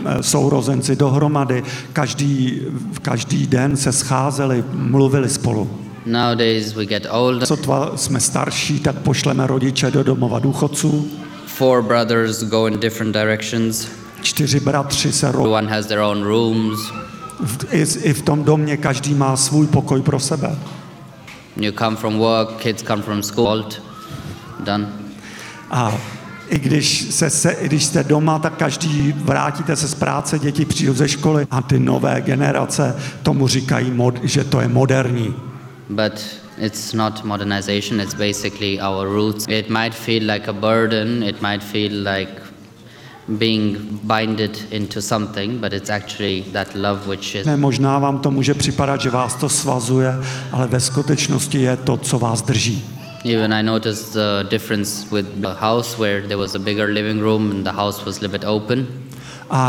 sourozenci dohromady, každý den se scházeli, mluvili spolu. Nowadays we get older. Sotva jsme starší, tak pošleme rodiče do domova důchodců. 4 brothers go in different directions. 4 bratři se One has their own rooms. I v tom domě každý má svůj pokoj pro sebe. You come from work, kids come from school. Done. A i když jste doma, tak každý vrátíte se z práce, děti přijdou ze školy a ty nové generace tomu říkají, že to je moderní. But it's not modernization, it's basically our roots. It might feel like a burden, it might feel like being binded into something, but it's actually that love which is. Možná vám to může připadat, že vás to svazuje, ale ve skutečnosti je to, co vás drží. Even I noticed the difference with the house where there was a bigger living room and the house was a little bit open. A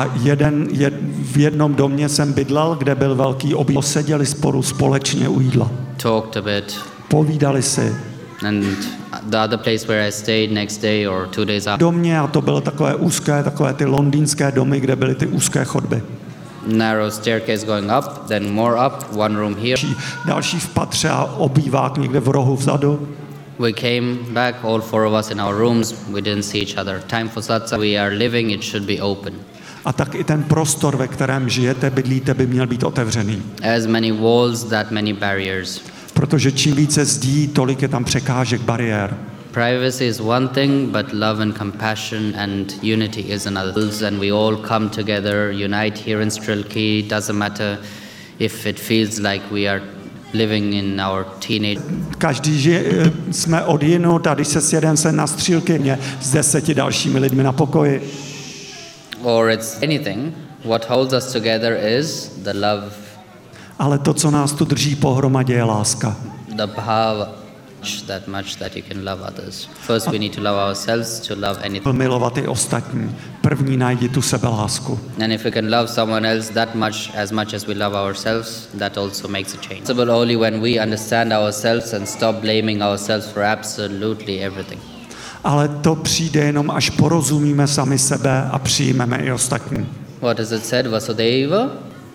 v jednom domě jsem bydlel, kde byl velký obýval. Seděli společně u jídla. Talked a bit. Povídali si. And the other place where I stayed next day or 2 days after. Domě, a to bylo takové ty londýnské domy, kde byly ty úzké chodby. Narrow staircase going up, then more up, one room here. Další v patře a obývák někde v rohu vzadu. We came back, all 4 of us in our rooms. We didn't see each other. Time for satsang. We are living, it should be open. A tak i ten prostor, ve kterém žijete, bydlíte, by měl být otevřený. As many walls, that many barriers. Protože čím více zdí, tolik je tam překážek, bariér. Privacy is one thing, but love and compassion and unity is another. And we all come together, unite here in Strilky. Doesn't matter if it feels like we are living in our teenage. Každý jsme odjinut a když se sjedeme se na Střílky s 10 dalšími lidmi na pokoji. Or it's anything. What holds us together is the love. Ale to, co nás tu drží pohromadě, je láska. The bhava, that much that you can love others. First we need to love ourselves to love anything. Milovat i ostatní. První najdi tu sebelásku. And if we can love someone else that much as we love ourselves, that also makes a change. Possible only when we understand ourselves and stop blaming ourselves for absolutely everything. Ale to přijde jenom, až porozumíme sami sebe a přijmeme i ostatní. What is it said? Vasudeva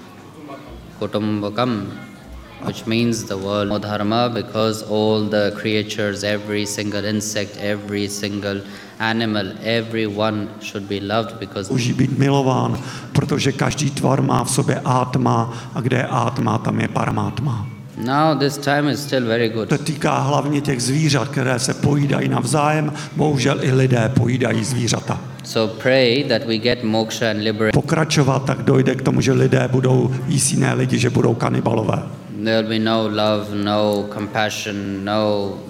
Kutumbakam, which means the world dharma, because all the creatures, every single insect, every single animal, everyone should be loved because může být milován, protože každý tvar má v sobě átma a kde je átma, tam je paramátma. Now this time is still very good. To týká hlavně těch zvířat, které se pojídají navzájem, bohužel i lidé pojídají zvířata. So pray that we get moksha and liberation. Pokračovat, tak dojde k tomu, že lidé budou jíst jiné lidi, že budou kanibalové. There will be no love, no compassion, no